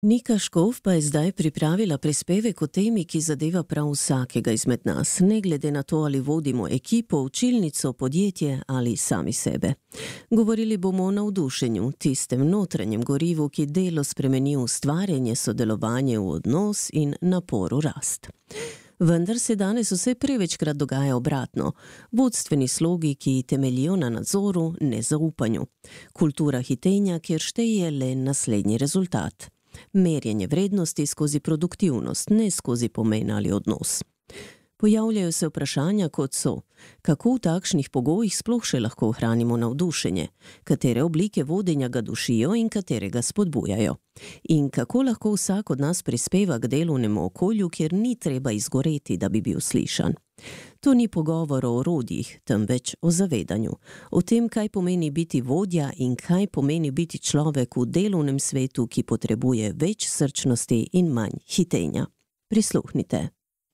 Nika Škof pa je zdaj pripravila prispevek o temi, ki zadeva prav vsakega izmed nas, ne glede na to, ali vodimo ekipo, učilnico, podjetje ali sami sebe. Govorili bomo o navdušenju, tistem notranjem gorivu, ki delo spremeni v ustvarjanje, sodelovanje v odnos in napor v rast. Vendar se danes vse prevečkrat dogaja obratno. Vodstveni slogi, ki temeljijo na nadzoru, nezaupanju. Kultura hitenja, kjer šteje le naslednji rezultat. Merjenje vrednosti skozi produktivnost, ne skozi pomen ali odnos. Pojavljajo se vprašanja, kot so, kako v takšnih pogojih sploh še lahko ohranimo navdušenje, katere oblike vodenja ga dušijo in katerega spodbujajo. In kako lahko vsak od nas prispeva k delovnemu okolju, kjer ni treba izgoreti, da bi bil slišan. To ni pogovor o orodjih, temveč o zavedanju. O tem, kaj pomeni biti vodja in kaj pomeni biti človek v delovnem svetu, ki potrebuje več srčnosti in manj hitenja. Prisluhnite.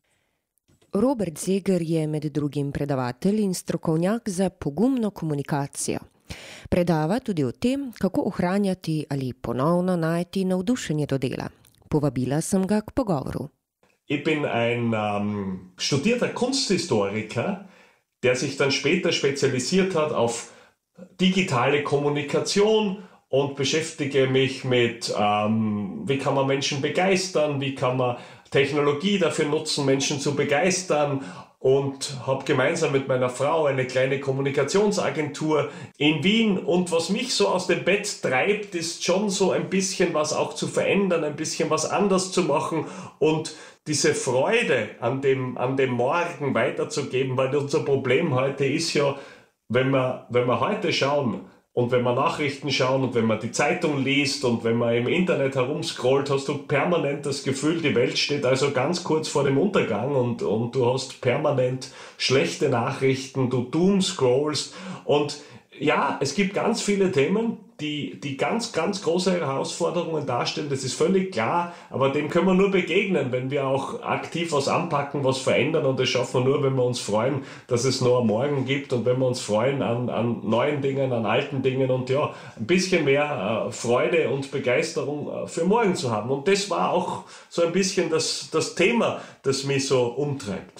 Robert Zeger je med drugim predavatelj in strokovnjak za pogumno komunikacijo. Predava tudi o tem, kako ohranjati ali ponovno najti navdušenje do dela. Povabila sem ga k pogovoru. Ich bin ein studierter Kunsthistoriker, der sich dann später spezialisiert hat auf digitale Kommunikation und beschäftige mich mit, wie kann man Menschen begeistern, wie kann man Technologie dafür nutzen, Menschen zu begeistern, und habe gemeinsam mit meiner Frau eine kleine Kommunikationsagentur in Wien. Und was mich so aus dem Bett treibt, ist schon so ein bisschen was auch zu verändern, ein bisschen was anders zu machen und diese Freude an dem Morgen weiterzugeben, weil unser Problem heute ist ja, wenn wir heute schauen und wenn wir Nachrichten schauen und wenn man die Zeitung liest und wenn man im Internet herumscrollt, hast du permanent das Gefühl, die Welt steht also ganz kurz vor dem Untergang und du hast permanent schlechte Nachrichten, du doomscrollst und ja, es gibt ganz viele Themen, die ganz, ganz große Herausforderungen darstellen, das ist völlig klar, aber dem können wir nur begegnen, wenn wir auch aktiv was anpacken, was verändern, und das schaffen wir nur, wenn wir uns freuen, dass es noch einen Morgen gibt und wenn wir uns freuen an neuen Dingen, an alten Dingen und ja, ein bisschen mehr Freude und Begeisterung für morgen zu haben. Und das war auch so ein bisschen das Thema, das mich so umtreibt.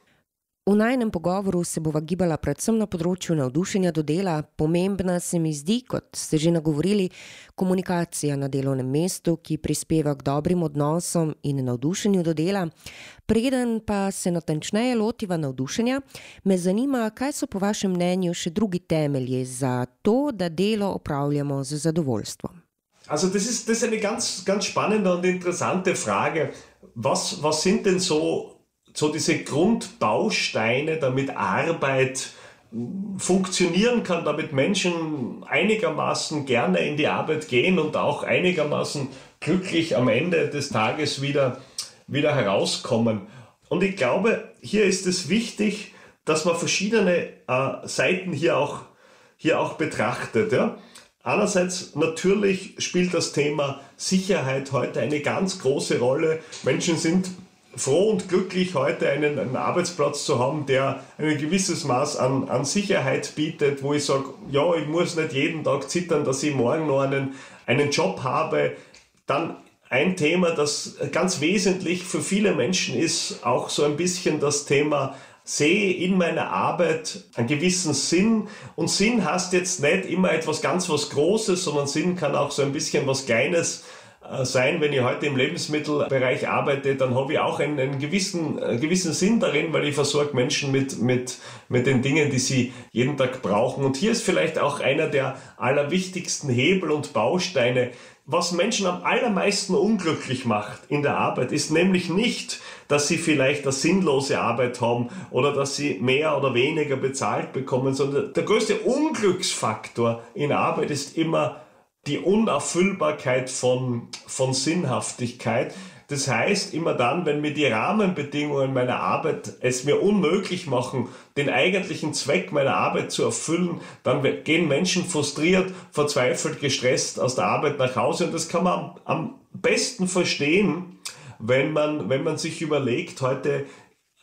V najinem pogovoru se bova gibala predvsem na področju navdušenja do dela. Pomembna se mi zdi, kot ste že nagovorili, komunikacija na delovnem mestu, ki prispeva k dobrim odnosom in navdušenju do dela. Preden pa se natančneje lotiva navdušenja, me zanima, kaj so po vašem mnenju še drugi temelji za to, da delo opravljamo z zadovoljstvom. Also das ist eine ganz, ganz spannende und interessante Frage. Was sind denn so diese Grundbausteine, damit Arbeit funktionieren kann, damit Menschen einigermaßen gerne in die Arbeit gehen und auch einigermaßen glücklich am Ende des Tages wieder herauskommen. Und ich glaube, hier ist es wichtig, dass man verschiedene Seiten hier auch betrachtet. Ja? Einerseits natürlich spielt das Thema Sicherheit heute eine ganz große Rolle. Menschen sind froh und glücklich, heute einen Arbeitsplatz zu haben, der ein gewisses Maß an Sicherheit bietet, wo ich sage, ja, ich muss nicht jeden Tag zittern, dass ich morgen noch einen Job habe. Dann ein Thema, das ganz wesentlich für viele Menschen ist, auch so ein bisschen das Thema, sehe in meiner Arbeit einen gewissen Sinn. Und Sinn heißt jetzt nicht immer etwas ganz was Großes, sondern Sinn kann auch so ein bisschen was Kleines sein. Wenn ich heute im Lebensmittelbereich arbeite, dann habe ich auch einen gewissen Sinn darin, weil ich versorge Menschen mit den Dingen, die sie jeden Tag brauchen. Und hier ist vielleicht auch einer der allerwichtigsten Hebel und Bausteine. Was Menschen am allermeisten unglücklich macht in der Arbeit, ist nämlich nicht, dass sie vielleicht eine sinnlose Arbeit haben oder dass sie mehr oder weniger bezahlt bekommen, sondern der größte Unglücksfaktor in Arbeit ist immer die Unerfüllbarkeit von Sinnhaftigkeit. Das heißt, immer dann, wenn mir die Rahmenbedingungen meiner Arbeit es mir unmöglich machen, den eigentlichen Zweck meiner Arbeit zu erfüllen, dann gehen Menschen frustriert, verzweifelt, gestresst aus der Arbeit nach Hause. Und das kann man am besten verstehen, wenn man sich überlegt, heute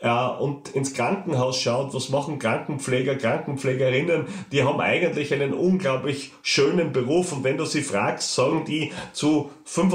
und ins Krankenhaus schaut, was machen Krankenpfleger, Krankenpflegerinnen, die haben eigentlich einen unglaublich schönen Beruf, und wenn du sie fragst, sagen die zu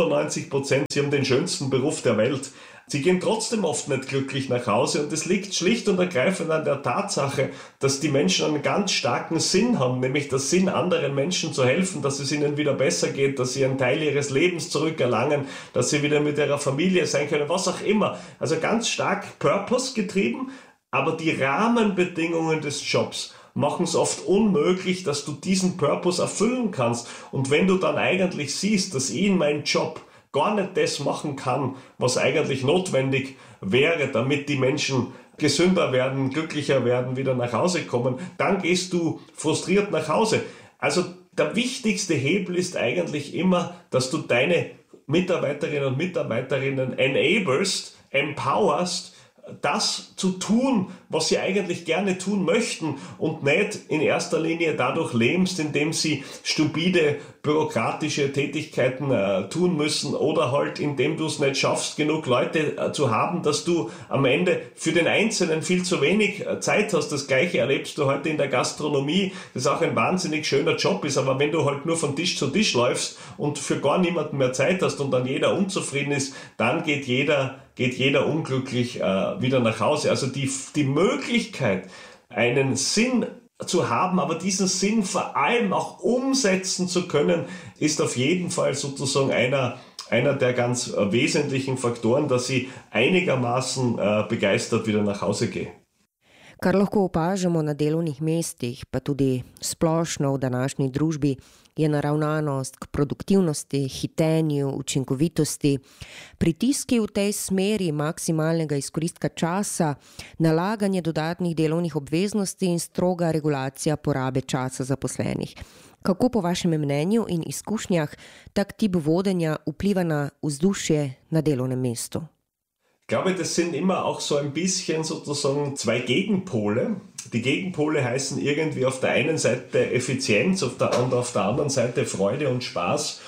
95%, sie haben den schönsten Beruf der Welt. Sie gehen trotzdem oft nicht glücklich nach Hause, und es liegt schlicht und ergreifend an der Tatsache, dass die Menschen einen ganz starken Sinn haben, nämlich der Sinn, anderen Menschen zu helfen, dass es ihnen wieder besser geht, dass sie einen Teil ihres Lebens zurückerlangen, dass sie wieder mit ihrer Familie sein können, was auch immer. Also ganz stark Purpose getrieben, aber die Rahmenbedingungen des Jobs machen es oft unmöglich, dass du diesen Purpose erfüllen kannst. Und wenn du dann eigentlich siehst, dass mein Job gar nicht das machen kann, was eigentlich notwendig wäre, damit die Menschen gesünder werden, glücklicher werden, wieder nach Hause kommen, dann gehst du frustriert nach Hause. Also der wichtigste Hebel ist eigentlich immer, dass du deine Mitarbeiterinnen und Mitarbeiterinnen enablest, empowerst, das zu tun, was sie eigentlich gerne tun möchten, und nicht in erster Linie dadurch lähmst, indem sie stupide bürokratische Tätigkeiten tun müssen, oder halt indem du es nicht schaffst, genug Leute zu haben, dass du am Ende für den Einzelnen viel zu wenig Zeit hast. Das Gleiche erlebst du heute in der Gastronomie, das auch ein wahnsinnig schöner Job ist, aber wenn du halt nur von Tisch zu Tisch läufst und für gar niemanden mehr Zeit hast und dann jeder unzufrieden ist, dann geht jeder unglücklich wieder nach Hause. Also die Möglichkeit, einen Sinn zu haben, aber diesen Sinn vor allem auch umsetzen zu können, ist auf jeden Fall sozusagen einer der ganz wesentlichen Faktoren, dass ich einigermaßen begeistert wieder nach Hause gehe. Kar lahko opažamo na delovnih mestih, pa tudi splošno v današnji družbi, je naravnanost k produktivnosti, hitenju, učinkovitosti, pritiski v tej smeri maksimalnega izkoristka časa, nalaganje dodatnih delovnih obveznosti in stroga regulacija porabe časa zaposlenih. Kako po vašem mnenju in izkušnjah tak tip vodenja vpliva na vzdušje na delovnem mestu? Ich glaube, das sind immer auch so ein bisschen sozusagen zwei Gegenpole. Die Gegenpole heißen irgendwie auf der einen Seite Effizienz und auf der anderen Seite Freude und Spaß.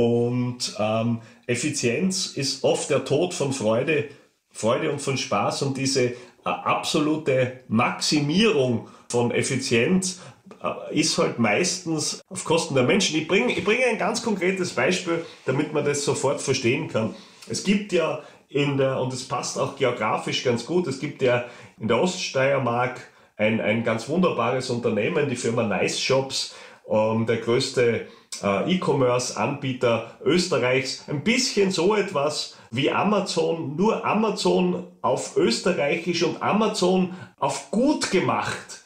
Und Effizienz ist oft der Tod von Freude und von Spaß, und diese absolute Maximierung von Effizienz ist halt meistens auf Kosten der Menschen. Ich bringe ein ganz konkretes Beispiel, damit man das sofort verstehen kann. Es gibt ja und es passt auch geografisch ganz gut, es gibt ja in der Oststeiermark ein ganz wunderbares Unternehmen, die Firma Nice Shops, der größte E-Commerce-Anbieter Österreichs. Ein bisschen so etwas wie Amazon, nur Amazon auf Österreichisch und Amazon auf gut gemacht,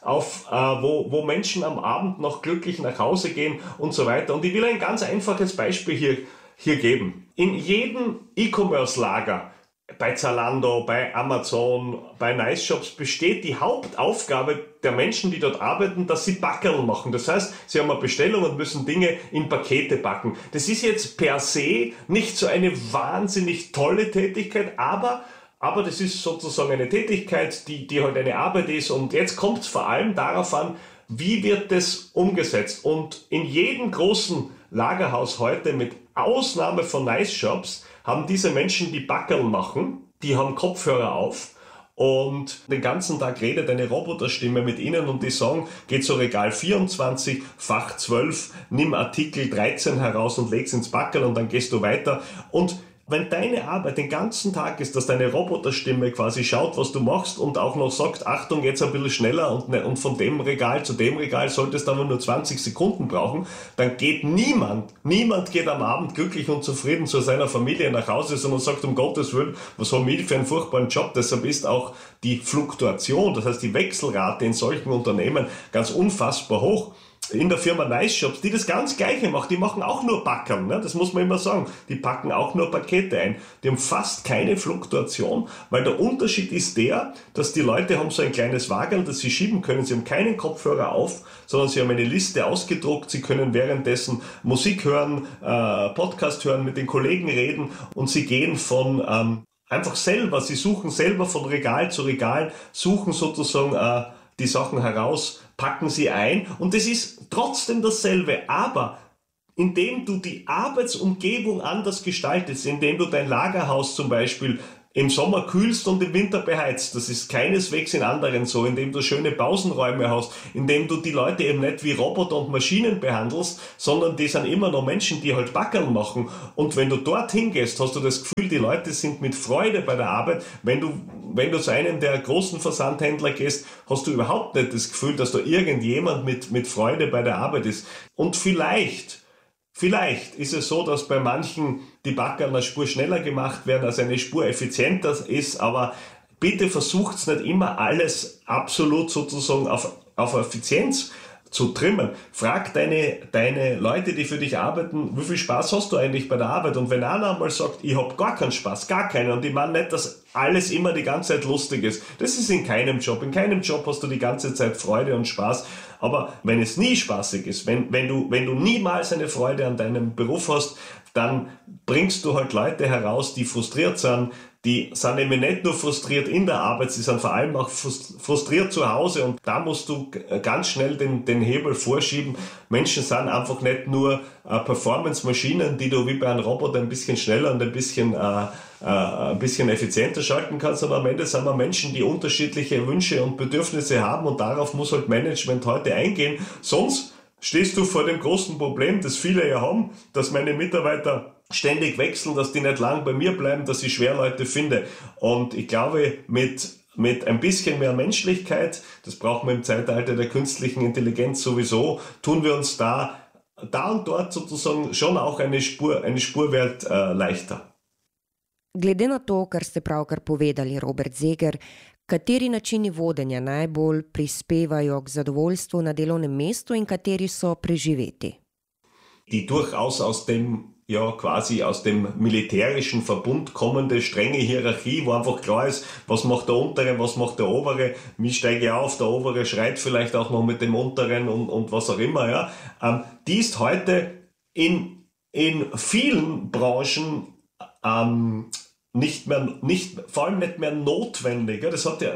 wo Menschen am Abend noch glücklich nach Hause gehen und so weiter. Und ich will ein ganz einfaches Beispiel hier geben. In jedem E-Commerce-Lager, bei Zalando, bei Amazon, bei Nice Shops, besteht die Hauptaufgabe der Menschen, die dort arbeiten, dass sie Packerl machen. Das heißt, sie haben eine Bestellung und müssen Dinge in Pakete packen. Das ist jetzt per se nicht so eine wahnsinnig tolle Tätigkeit, aber das ist sozusagen eine Tätigkeit, die halt eine Arbeit ist. Und jetzt kommt es vor allem darauf an, wie wird das umgesetzt. Und in jedem großen Lagerhaus heute, mit Ausnahme von Nice Shops, haben diese Menschen, die Packerl machen, die haben Kopfhörer auf und den ganzen Tag redet eine Roboterstimme mit ihnen, und die sagen, geh zu Regal 24, Fach 12, nimm Artikel 13 heraus und leg's ins Packerl, und dann gehst du weiter. Und wenn deine Arbeit den ganzen Tag ist, dass deine Roboterstimme quasi schaut, was du machst, und auch noch sagt, Achtung, jetzt ein bisschen schneller, und von dem Regal zu dem Regal solltest du aber nur 20 Sekunden brauchen, dann geht niemand geht am Abend glücklich und zufrieden zu seiner Familie nach Hause, sondern sagt, um Gottes Willen, was haben wir für einen furchtbaren Job. Deshalb ist auch die Fluktuation, das heißt die Wechselrate in solchen Unternehmen, ganz unfassbar hoch. In der Firma Nice Shops, die das ganz Gleiche macht, die machen auch nur Packern, ne? Das muss man immer sagen. Die packen auch nur Pakete ein. Die haben fast keine Fluktuation, weil der Unterschied ist der, dass die Leute haben so ein kleines Wagerl, das sie schieben können. Sie haben keinen Kopfhörer auf, sondern sie haben eine Liste ausgedruckt. Sie können währenddessen Musik hören, Podcast hören, mit den Kollegen reden, und sie gehen von einfach selber, sie suchen selber von Regal zu Regal, suchen sozusagen die Sachen heraus, packen sie ein, und es ist trotzdem dasselbe, aber indem du die Arbeitsumgebung anders gestaltest, indem du dein Lagerhaus zum Beispiel im Sommer kühlst und im Winter beheizt. Das ist keineswegs in anderen so, indem du schöne Pausenräume hast, indem du die Leute eben nicht wie Roboter und Maschinen behandelst, sondern die sind immer noch Menschen, die halt Backerl machen. Und wenn du dorthin gehst, hast du das Gefühl, die Leute sind mit Freude bei der Arbeit. Wenn du zu einem der großen Versandhändler gehst, hast du überhaupt nicht das Gefühl, dass da irgendjemand mit Freude bei der Arbeit ist. Und vielleicht ist es so, dass bei manchen die Backerl eine Spur schneller gemacht werden, als eine Spur effizienter ist, aber bitte versucht nicht immer alles absolut sozusagen auf Effizienz zu trimmen. Frag deine Leute, die für dich arbeiten, wie viel Spaß hast du eigentlich bei der Arbeit? Und wenn einer einmal sagt, ich habe gar keinen Spaß, gar keinen, und ich meine nicht, dass alles immer die ganze Zeit lustig ist. Das ist in keinem Job. In keinem Job hast du die ganze Zeit Freude und Spaß. Aber wenn es nie spaßig ist, wenn du niemals eine Freude an deinem Beruf hast, dann bringst du halt Leute heraus, die frustriert sind. Die sind nämlich nicht nur frustriert in der Arbeit, sie sind vor allem auch frustriert zu Hause, und da musst du ganz schnell den Hebel vorschieben. Menschen sind einfach nicht nur Performance-Maschinen, die du wie bei einem Roboter ein bisschen schneller und ein bisschen effizienter schalten kannst, sondern am Ende sind wir Menschen, die unterschiedliche Wünsche und Bedürfnisse haben, und darauf muss halt Management heute eingehen. Sonst stehst du vor dem großen Problem, das viele ja haben, dass meine Mitarbeiter ständig wechseln, dass die nicht lang bei mir bleiben, dass ich schwer Leute finde. Und ich glaube, mit ein bisschen mehr Menschlichkeit, das brauchen wir im Zeitalter der künstlichen Intelligenz sowieso, tun wir uns da und dort sozusagen schon auch eine Spurwelt leichter. Glede na to, kar ste pravkar povedali, Robert Zeger, kateri načini vodenja najbolj prispevajo k zadovoljstvu na delovnem mestu in kateri so preživeti? Die durchaus aus dem militärischen Verbund kommende strenge Hierarchie, wo einfach klar ist, was macht der Untere, was macht der Obere, wie steige ich auf, der Obere schreit vielleicht auch noch mit dem Unteren und was auch immer, ja. Die ist heute in vielen Branchen vor allem nicht mehr notwendig. Das hat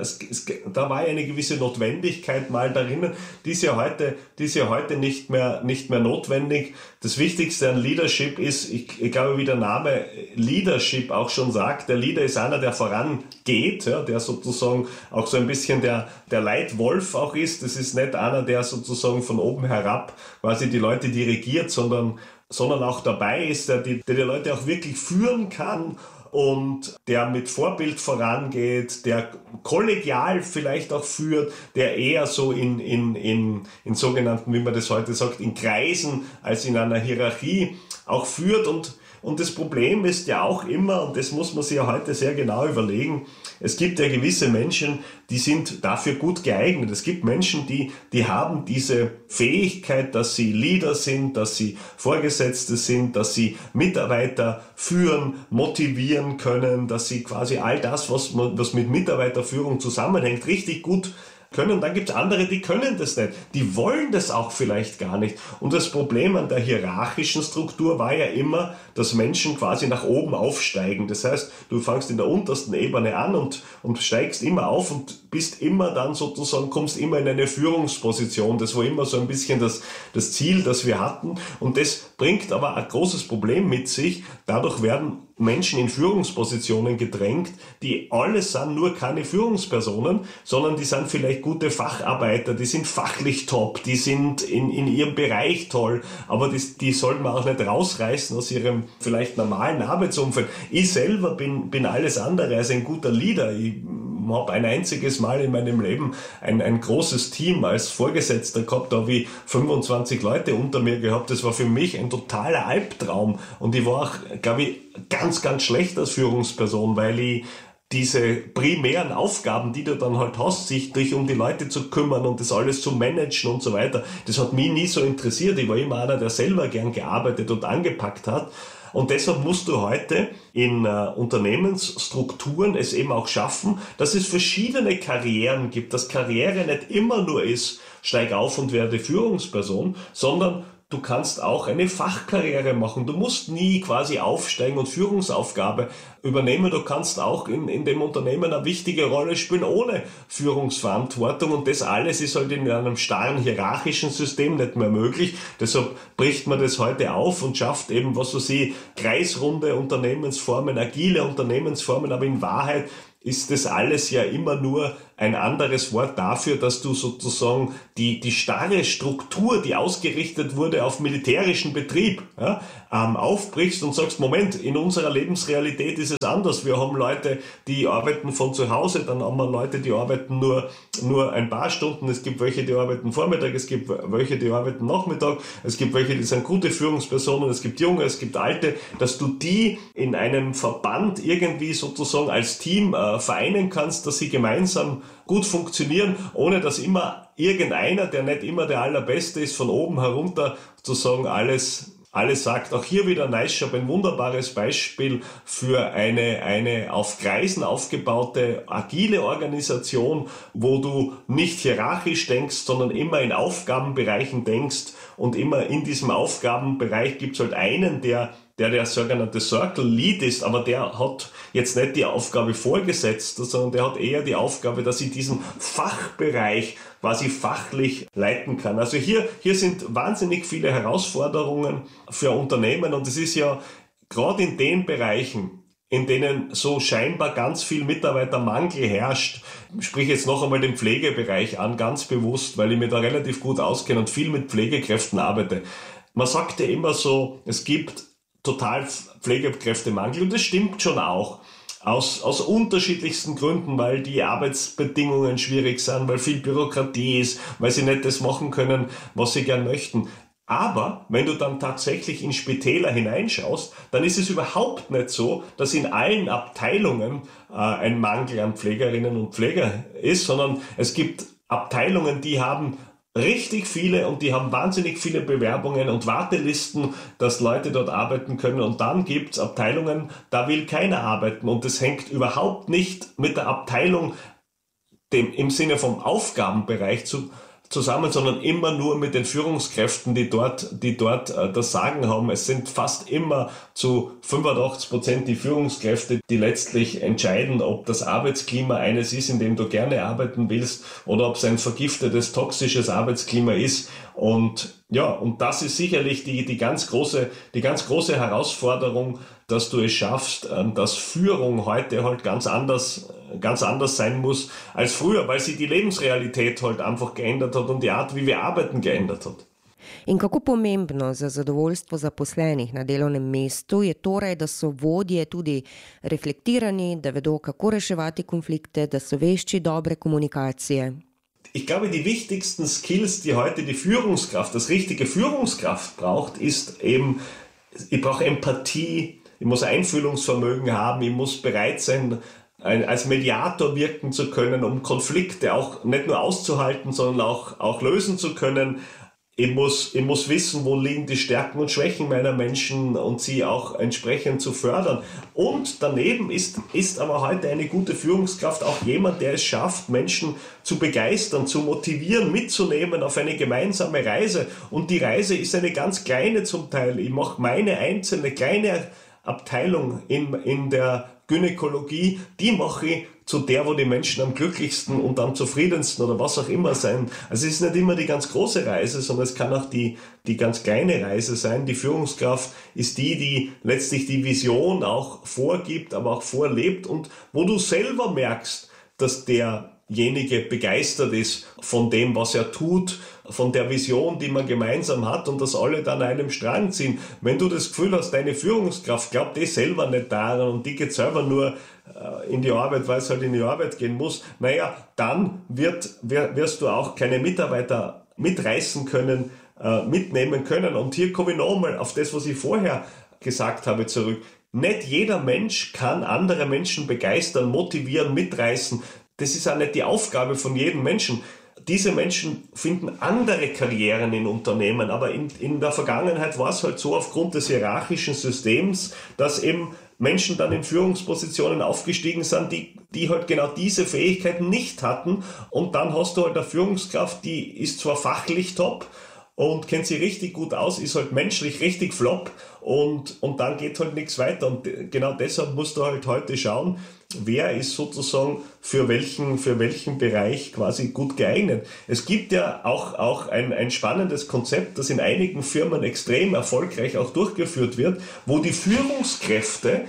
da war ja eine gewisse Notwendigkeit mal darin, die ist ja heute nicht mehr notwendig. Das Wichtigste an Leadership ist, ich glaube, wie der Name Leadership auch schon sagt, der Leader ist einer, der vorangeht, ja, der sozusagen auch so ein bisschen der Leitwolf auch ist. Das ist nicht einer, der sozusagen von oben herab quasi die Leute dirigiert, sondern auch dabei ist, der die Leute auch wirklich führen kann und der mit Vorbild vorangeht, der kollegial vielleicht auch führt, der eher so in sogenannten, wie man das heute sagt, in Kreisen als in einer Hierarchie auch führt. Und das Problem ist ja auch immer, und das muss man sich ja heute sehr genau überlegen, es gibt ja gewisse Menschen, die sind dafür gut geeignet. Es gibt Menschen, die haben diese Fähigkeit, dass sie Leader sind, dass sie Vorgesetzte sind, dass sie Mitarbeiter führen, motivieren können, dass sie quasi all das, was mit Mitarbeiterführung zusammenhängt, richtig gut können. Dann gibt es andere, die können das nicht. Die wollen das auch vielleicht gar nicht. Und das Problem an der hierarchischen Struktur war ja immer, dass Menschen quasi nach oben aufsteigen. Das heißt, du fängst in der untersten Ebene an und steigst immer auf und bist immer dann sozusagen, kommst immer in eine Führungsposition. Das war immer so ein bisschen das Ziel, das wir hatten. Und das bringt aber ein großes Problem mit sich. Dadurch werden Menschen in Führungspositionen gedrängt, die alle sind nur keine Führungspersonen, sondern die sind vielleicht gute Facharbeiter, die sind fachlich top, die sind in ihrem Bereich toll, aber die sollten wir auch nicht rausreißen aus ihrem vielleicht normalen Arbeitsumfeld. Ich selber bin alles andere als ein guter Leader. Ich habe ein einziges Mal in meinem Leben ein großes Team als Vorgesetzter gehabt, da habe ich 25 Leute unter mir gehabt. Das war für mich ein totaler Albtraum und ich war auch, glaube ich, ganz, ganz schlecht als Führungsperson, weil ich diese primären Aufgaben, die du dann halt hast, dich um die Leute zu kümmern und das alles zu managen und so weiter, das hat mich nie so interessiert. Ich war immer einer, der selber gern gearbeitet und angepackt hat. Und deshalb musst du heute in Unternehmensstrukturen es eben auch schaffen, dass es verschiedene Karrieren gibt, dass Karriere nicht immer nur ist, steig auf und werde Führungsperson, sondern du kannst auch eine Fachkarriere machen. Du musst nie quasi aufsteigen und Führungsaufgabe übernehmen. Du kannst auch in dem Unternehmen eine wichtige Rolle spielen ohne Führungsverantwortung. Und das alles ist halt in einem starren hierarchischen System nicht mehr möglich. Deshalb bricht man das heute auf und schafft eben, was weiß ich, kreisrunde Unternehmensformen, agile Unternehmensformen. Aber in Wahrheit ist das alles ja immer nur ein anderes Wort dafür, dass du sozusagen die starre Struktur, die ausgerichtet wurde auf militärischen Betrieb, ja, aufbrichst und sagst, Moment, in unserer Lebensrealität ist es anders. Wir haben Leute, die arbeiten von zu Hause, dann haben wir Leute, die arbeiten nur ein paar Stunden, es gibt welche, die arbeiten Vormittag, es gibt welche, die arbeiten Nachmittag, es gibt welche, die sind gute Führungspersonen, es gibt Junge, es gibt Alte, dass du die in einem Verband irgendwie sozusagen als Team vereinen kannst, dass sie gemeinsam gut funktionieren, ohne dass immer irgendeiner, der nicht immer der Allerbeste ist, von oben herunter sozusagen alles sagt. Auch hier wieder NiceJob, ein wunderbares Beispiel für eine auf Kreisen aufgebaute, agile Organisation, wo du nicht hierarchisch denkst, sondern immer in Aufgabenbereichen denkst und immer in diesem Aufgabenbereich gibt's halt einen, der sogenannte Circle Lead ist, aber der hat jetzt nicht die Aufgabe vorgesetzt, sondern der hat eher die Aufgabe, dass ich diesen Fachbereich quasi fachlich leiten kann. Also hier sind wahnsinnig viele Herausforderungen für Unternehmen und es ist ja gerade in den Bereichen, in denen so scheinbar ganz viel Mitarbeitermangel herrscht, sprich jetzt noch einmal den Pflegebereich an, ganz bewusst, weil ich mir da relativ gut auskenne und viel mit Pflegekräften arbeite. Man sagt ja immer so, es gibt total Pflegekräftemangel und das stimmt schon auch. Aus unterschiedlichsten Gründen, weil die Arbeitsbedingungen schwierig sind, weil viel Bürokratie ist, weil sie nicht das machen können, was sie gern möchten. Aber wenn du dann tatsächlich in Spitäler hineinschaust, dann ist es überhaupt nicht so, dass in allen Abteilungen ein Mangel an Pflegerinnen und Pfleger ist, sondern es gibt Abteilungen, die haben richtig viele und die haben wahnsinnig viele Bewerbungen und Wartelisten, dass Leute dort arbeiten können. Und dann gibt's Abteilungen, da will keiner arbeiten. Und das hängt überhaupt nicht mit der Abteilung im Sinne vom Aufgabenbereich zusammen, sondern immer nur mit den Führungskräften, die dort das Sagen haben. Es sind fast immer zu 85% die Führungskräfte, die letztlich entscheiden, ob das Arbeitsklima eines ist, in dem du gerne arbeiten willst, oder ob es ein vergiftetes, toxisches Arbeitsklima ist. Und ja, und das ist sicherlich die ganz große Herausforderung, dass du es schaffst, dass Führung heute halt ganz anders sein muss als früher, weil sich die Lebensrealität halt einfach geändert hat und die Art, wie wir arbeiten, geändert hat. In kako pomembno za zadovoljstvo zaposlenih na delovnem mestu je torej, da so vodje tudi reflektirani, da vedo, kako reševati konflikte, da so vešči dobre komunikacije? Ich glaube, die wichtigsten Skills, die heute die Führungskraft, das richtige Führungskraft braucht, ist eben, ich brauche Empathie, ich muss Einfühlungsvermögen haben, ich muss bereit sein, als Mediator wirken zu können, um Konflikte auch nicht nur auszuhalten, sondern auch lösen zu können. Ich muss wissen, wo liegen die Stärken und Schwächen meiner Menschen und sie auch entsprechend zu fördern. Und daneben ist aber heute eine gute Führungskraft auch jemand, der es schafft, Menschen zu begeistern, zu motivieren, mitzunehmen auf eine gemeinsame Reise. Und die Reise ist eine ganz kleine zum Teil. Ich mache meine einzelne kleine Abteilung in der Gynäkologie, die mache ich zu der, wo die Menschen am glücklichsten und am zufriedensten oder was auch immer sein. Also es ist nicht immer die ganz große Reise, sondern es kann auch die ganz kleine Reise sein. Die Führungskraft ist die letztlich die Vision auch vorgibt, aber auch vorlebt und wo du selber merkst, dass derjenige begeistert ist von dem, was er tut, von der Vision, die man gemeinsam hat und dass alle dann an einem Strang ziehen. Wenn du das Gefühl hast, deine Führungskraft glaubt selber nicht daran und die geht selber nur in die Arbeit, weil es halt in die Arbeit gehen muss, dann wirst du auch keine Mitarbeiter mitreißen können, mitnehmen können. Und hier komme ich nochmal auf das, was ich vorher gesagt habe, zurück. Nicht jeder Mensch kann andere Menschen begeistern, motivieren, mitreißen. Das ist auch nicht die Aufgabe von jedem Menschen. Diese Menschen finden andere Karrieren in Unternehmen, aber in der Vergangenheit war es halt so aufgrund des hierarchischen Systems, dass eben Menschen dann in Führungspositionen aufgestiegen sind, die halt genau diese Fähigkeiten nicht hatten. Und dann hast du halt eine Führungskraft, die ist zwar fachlich top, und kennt sich richtig gut aus, ist halt menschlich richtig flop und dann geht halt nichts weiter. Und genau deshalb musst du halt heute schauen, wer ist sozusagen für welchen Bereich quasi gut geeignet. Es gibt ja auch ein spannendes Konzept, das in einigen Firmen extrem erfolgreich auch durchgeführt wird, wo die Führungskräfte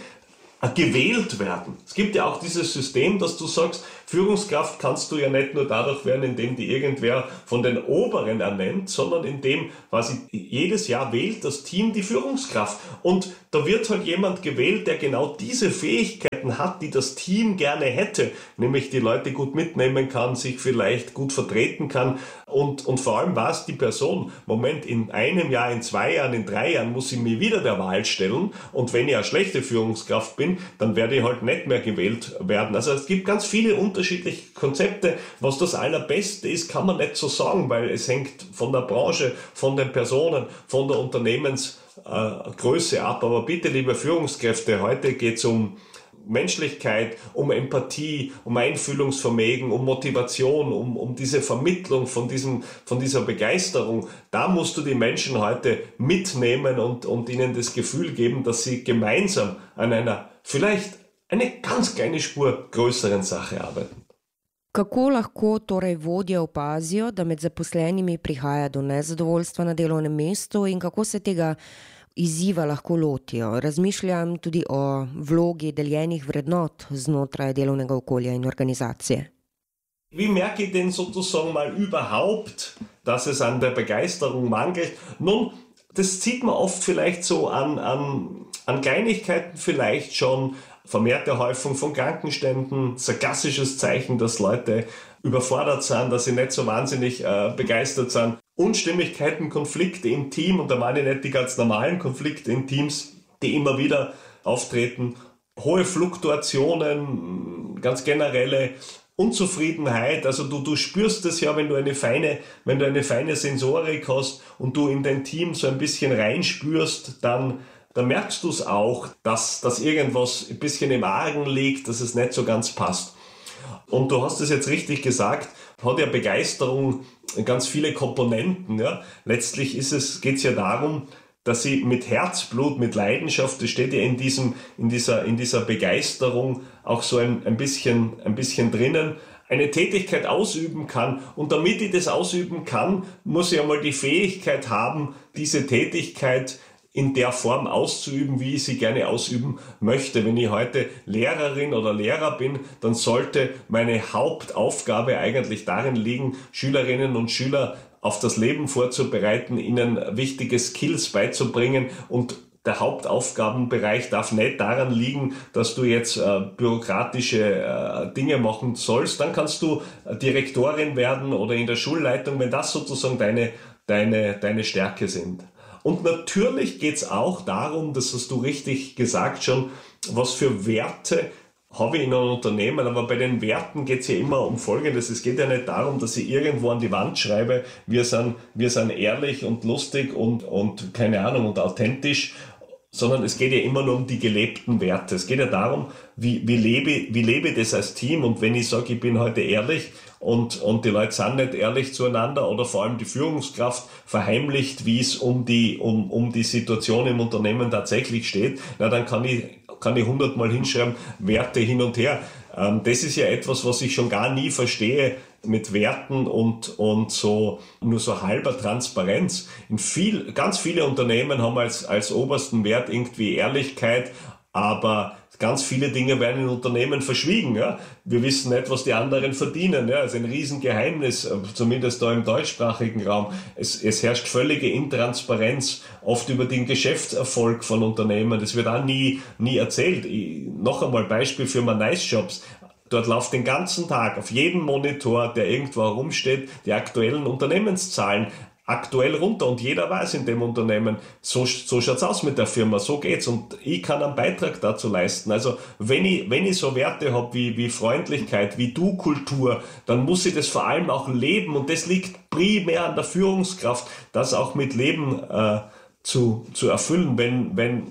gewählt werden. Es gibt ja auch dieses System, dass du sagst, Führungskraft kannst du ja nicht nur dadurch werden, indem die irgendwer von den Oberen ernennt, sondern indem quasi jedes Jahr wählt das Team die Führungskraft. Und da wird halt jemand gewählt, der genau diese Fähigkeiten hat, die das Team gerne hätte, nämlich die Leute gut mitnehmen kann, sich vielleicht gut vertreten kann und vor allem weiß die Person, Moment, in einem Jahr, in 2 Jahren, in 3 Jahren muss ich mich wieder der Wahl stellen und wenn ich eine schlechte Führungskraft bin, dann werde ich halt nicht mehr gewählt werden. Also es gibt ganz viele unterschiedliche Konzepte. Was das Allerbeste ist, kann man nicht so sagen, weil es hängt von der Branche, von den Personen, von der Unternehmensgröße ab. Aber bitte, liebe Führungskräfte, heute geht es um Menschlichkeit, um Empathie, um Einfühlungsvermögen, um Motivation, um diese Vermittlung von dieser Begeisterung. Da musst du die Menschen heute mitnehmen und ihnen das Gefühl geben, dass sie gemeinsam an einer vielleicht eine ganz kleine Spur größeren Sache arbeiten. Kako lahko torej vodje opazijo, da med zaposlenimi prihaja do nezadovoljstva na delovnem mestu in kako se tega izziva lahko lotijo? Razmišljam tudi o vlogi deljenih vrednot znotraj delovnega okolja in organizacije. Wie merke ich denn sozusagen mal überhaupt, dass es an der Begeisterung mangelt? Nun, das sieht man oft vielleicht so an Kleinigkeiten vielleicht schon, vermehrte Häufung von Krankenständen, das ist ein klassisches Zeichen, dass Leute überfordert sind, dass sie nicht so wahnsinnig begeistert sind. Unstimmigkeiten, Konflikte im Team, und da meine ich nicht die ganz normalen Konflikte in Teams, die immer wieder auftreten, hohe Fluktuationen, ganz generelle Unzufriedenheit, also du spürst es ja, wenn du eine feine Sensorik hast und du in dein Team so ein bisschen reinspürst, dann merkst du es auch, dass irgendwas ein bisschen im Argen liegt, dass es nicht so ganz passt. Und du hast es jetzt richtig gesagt, hat ja Begeisterung ganz viele Komponenten. Ja. Letztlich geht es ja darum, dass sie mit Herzblut, mit Leidenschaft, das steht ja in dieser Begeisterung auch so ein bisschen drinnen, eine Tätigkeit ausüben kann. Und damit ich das ausüben kann, muss ich einmal die Fähigkeit haben, diese Tätigkeit in der Form auszuüben, wie ich sie gerne ausüben möchte. Wenn ich heute Lehrerin oder Lehrer bin, dann sollte meine Hauptaufgabe eigentlich darin liegen, Schülerinnen und Schüler auf das Leben vorzubereiten, ihnen wichtige Skills beizubringen, und der Hauptaufgabenbereich darf nicht daran liegen, dass du jetzt bürokratische Dinge machen sollst. Dann kannst du Direktorin werden oder in der Schulleitung, wenn das sozusagen deine Stärke sind. Und natürlich geht es auch darum, das hast du richtig gesagt schon, was für Werte habe ich in einem Unternehmen, aber bei den Werten geht es ja immer um Folgendes. Es geht ja nicht darum, dass ich irgendwo an die Wand schreibe, wir sind ehrlich und lustig und keine Ahnung und authentisch, sondern es geht ja immer nur um die gelebten Werte. Es geht ja darum, wie lebe ich das als Team, und wenn ich sage, ich bin heute ehrlich und die Leute sind nicht ehrlich zueinander oder vor allem die Führungskraft verheimlicht, wie es um die Situation im Unternehmen tatsächlich steht, na dann kann ich 100-mal hinschreiben, Werte hin und her. Das ist ja etwas, was ich schon gar nie verstehe mit Werten und so nur so halber Transparenz. Ganz viele Unternehmen haben als obersten Wert irgendwie Ehrlichkeit, aber ganz viele Dinge werden in Unternehmen verschwiegen. Ja? Wir wissen nicht, was die anderen verdienen. Ja? Das ist ein Riesengeheimnis, zumindest da im deutschsprachigen Raum. Es herrscht völlige Intransparenz, oft über den Geschäftserfolg von Unternehmen. Das wird auch nie erzählt. Noch einmal Beispiel für Nice Jobs. Dort läuft den ganzen Tag auf jedem Monitor, der irgendwo herumsteht, die aktuellen Unternehmenszahlen aktuell runter, und jeder weiß in dem Unternehmen, so schaut's aus mit der Firma, so geht's, und ich kann einen Beitrag dazu leisten. Also wenn ich so Werte habe wie Freundlichkeit, wie Du-Kultur, dann muss ich das vor allem auch leben, und das liegt primär an der Führungskraft, das auch mit Leben zu erfüllen. Wenn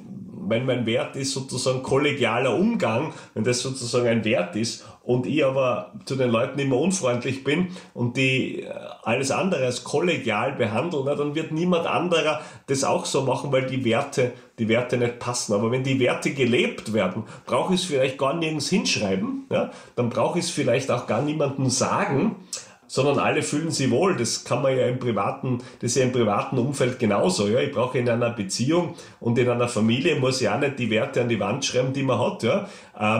wenn mein Wert ist sozusagen kollegialer Umgang, wenn das sozusagen ein Wert ist und ich aber zu den Leuten immer unfreundlich bin und die alles andere als kollegial behandeln, dann wird niemand anderer das auch so machen, weil die Werte nicht passen. Aber wenn die Werte gelebt werden, brauche ich es vielleicht gar nirgends hinschreiben, ja? Dann brauche ich es vielleicht auch gar niemandem sagen, sondern alle fühlen sich wohl. Das kann man ja das ist ja im privaten Umfeld genauso. Ja? Ich brauche in einer Beziehung und in einer Familie muss ich auch nicht die Werte an die Wand schreiben, die man hat. Ja?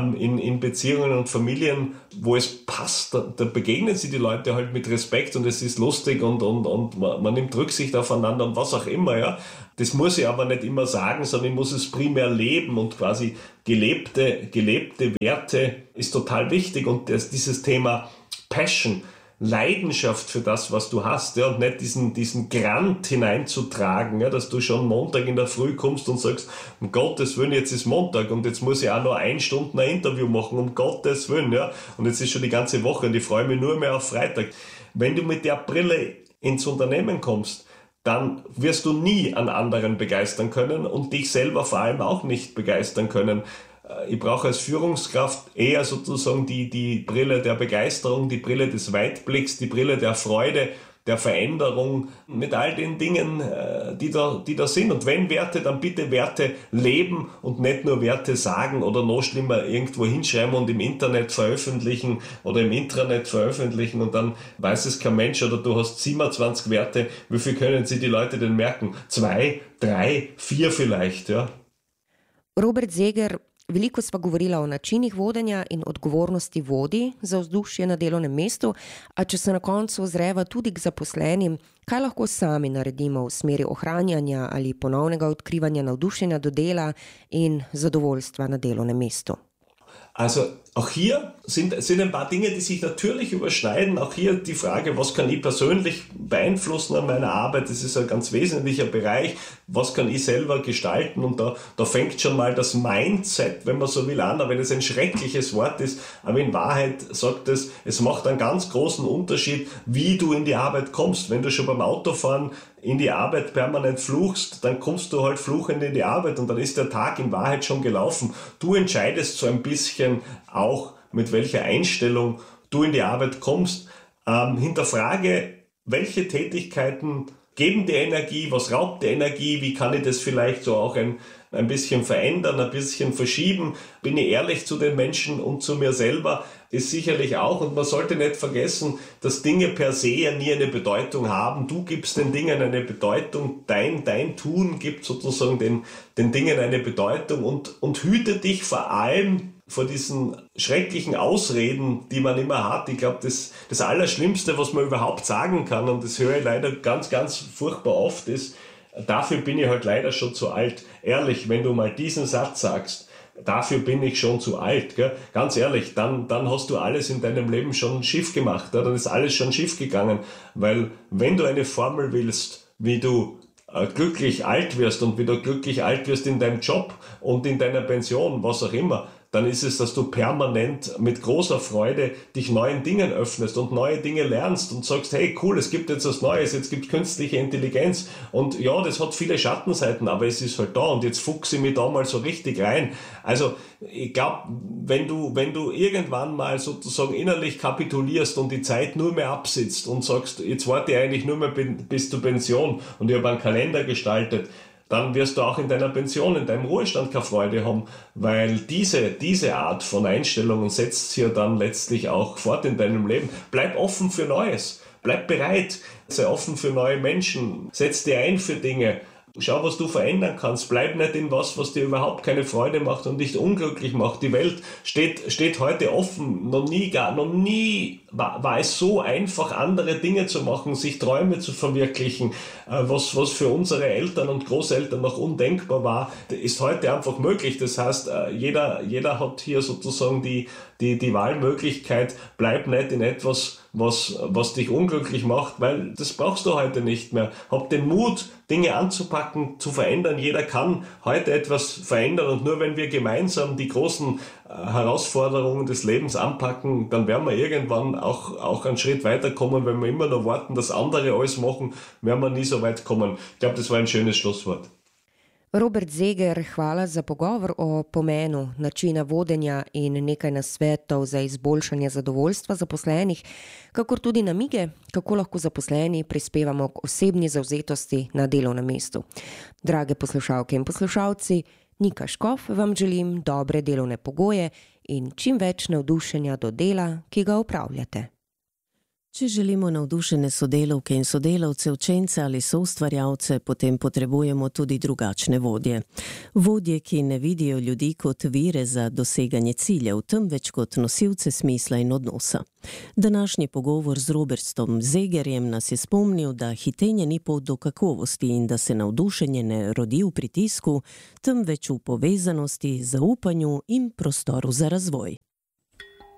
In Beziehungen und Familien, wo es passt, da begegnen sich die Leute halt mit Respekt und es ist lustig und man nimmt Rücksicht aufeinander und was auch immer. Ja? Das muss ich aber nicht immer sagen, sondern ich muss es primär leben und quasi gelebte Werte ist total wichtig und dieses Thema Passion, Leidenschaft für das, was du hast, ja, und nicht diesen Grant hineinzutragen, ja, dass du schon Montag in der Früh kommst und sagst, um Gottes Willen, jetzt ist Montag und jetzt muss ich auch noch 1 Stunde ein Interview machen, um Gottes Willen, ja, und jetzt ist schon die ganze Woche und ich freue mich nur mehr auf Freitag. Wenn du mit der Brille ins Unternehmen kommst, dann wirst du nie an anderen begeistern können und dich selber vor allem auch nicht begeistern können. Ich brauche als Führungskraft eher sozusagen die Brille der Begeisterung, die Brille des Weitblicks, die Brille der Freude, der Veränderung, mit all den Dingen, die da sind. Und wenn Werte, dann bitte Werte leben und nicht nur Werte sagen oder noch schlimmer irgendwo hinschreiben und im Internet veröffentlichen oder im Intranet veröffentlichen und dann weiß es kein Mensch oder du hast 27 Werte. Wie viel können sich die Leute denn merken? 2, 3, 4 vielleicht, ja. Robert Seger, veliko sva govorila o načinih vodenja in odgovornosti vodij za vzdušje na delovnem mestu, a če se na koncu ozreva tudi k zaposlenim, kaj lahko sami naredimo v smeri ohranjanja ali ponovnega odkrivanja navdušenja do dela in zadovoljstva na delovnem mestu? Also auch hier sind ein paar Dinge, die sich natürlich überschneiden. Auch hier die Frage, was kann ich persönlich beeinflussen an meiner Arbeit? Das ist ein ganz wesentlicher Bereich. Was kann ich selber gestalten? Und da fängt schon mal das Mindset, wenn man so will, an. Aber wenn es ein schreckliches Wort ist, aber in Wahrheit sagt es macht einen ganz großen Unterschied, wie du in die Arbeit kommst. Wenn du schon beim Autofahren in die Arbeit permanent fluchst, dann kommst du halt fluchend in die Arbeit und dann ist der Tag in Wahrheit schon gelaufen. Du entscheidest so ein bisschen auch, mit welcher Einstellung du in die Arbeit kommst. Hinterfrage, welche Tätigkeiten geben dir Energie, was raubt dir Energie, wie kann ich das vielleicht so auch ein bisschen verändern, ein bisschen verschieben. Bin ich ehrlich zu den Menschen und zu mir selber, ist sicherlich auch. Und man sollte nicht vergessen, dass Dinge per se ja nie eine Bedeutung haben. Du gibst den Dingen eine Bedeutung, dein Tun gibt sozusagen den Dingen eine Bedeutung und hüte dich vor allem vor diesen schrecklichen Ausreden, die man immer hat. Ich glaube, das Allerschlimmste, was man überhaupt sagen kann, und das höre ich leider ganz, ganz furchtbar oft, ist, dafür bin ich halt leider schon zu alt. Ehrlich, wenn du mal diesen Satz sagst, dafür bin ich schon zu alt, gell? Ganz ehrlich, dann hast du alles in deinem Leben schon schief gemacht, ja? Dann ist alles schon schief gegangen, weil wenn du eine Formel willst, wie du glücklich alt wirst und wie du glücklich alt wirst in deinem Job und in deiner Pension, was auch immer, dann ist es, dass du permanent mit großer Freude dich neuen Dingen öffnest und neue Dinge lernst und sagst, hey cool, es gibt jetzt was Neues, jetzt gibt es künstliche Intelligenz und ja, das hat viele Schattenseiten, aber es ist halt da und jetzt fuchse ich mich da mal so richtig rein. Also ich glaube, wenn du irgendwann mal sozusagen innerlich kapitulierst und die Zeit nur mehr absitzt und sagst, jetzt warte ich eigentlich nur mehr bis zur Pension und ich habe einen Kalender gestaltet, dann wirst du auch in deiner Pension, in deinem Ruhestand keine Freude haben, weil diese Art von Einstellungen setzt sich ja dann letztlich auch fort in deinem Leben. Bleib offen für Neues, bleib bereit, sei offen für neue Menschen, setz dich ein für Dinge. Schau, was du verändern kannst. Bleib nicht in was dir überhaupt keine Freude macht und dich unglücklich macht. Die Welt steht heute offen. Noch nie war es so einfach, andere Dinge zu machen, sich Träume zu verwirklichen. Was für unsere Eltern und Großeltern noch undenkbar war, ist heute einfach möglich. Das heißt, jeder hat hier sozusagen die Wahlmöglichkeit. Bleib nicht in etwas, was dich unglücklich macht, weil das brauchst du heute nicht mehr. Hab den Mut, Dinge anzupacken, zu verändern. Jeder kann heute etwas verändern und nur wenn wir gemeinsam die großen Herausforderungen des Lebens anpacken, dann werden wir irgendwann auch einen Schritt weiterkommen. Wenn wir immer noch warten, dass andere alles machen, werden wir nie so weit kommen. Ich glaube, das war ein schönes Schlusswort. Robert Zeger, hvala za pogovor o pomenu načina vodenja in nekaj nasvetov za izboljšanje zadovoljstva zaposlenih, kakor tudi namige, kako lahko zaposleni prispevamo k osebni zavzetosti na delovnem mestu. Drage poslušalke in poslušalci, Nika Škof vam želim dobre delovne pogoje in čim več navdušenja do dela, ki ga opravljate. Če želimo navdušene sodelavke in sodelavce, učence ali soustvarjalce, potem potrebujemo tudi drugačne vodje. Vodje, ki ne vidijo ljudi kot vire za doseganje ciljev, temveč kot nosilce smisla in odnosa. Današnji pogovor z Robertom Zegerjem nas je spomnil, da hitenje ni pot do kakovosti in da se navdušenje ne rodi v pritisku, temveč v povezanosti, zaupanju in prostoru za razvoj.